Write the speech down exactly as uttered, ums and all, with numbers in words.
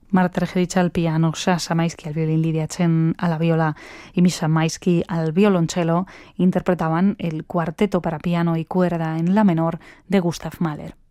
Marta Argerich al piano, Sasha Maisky al violín, Lidia Chen a la viola y Misha Maisky al violonchelo interpretaban el cuarteto para piano y cuerda en la menor de Gustav Mahler.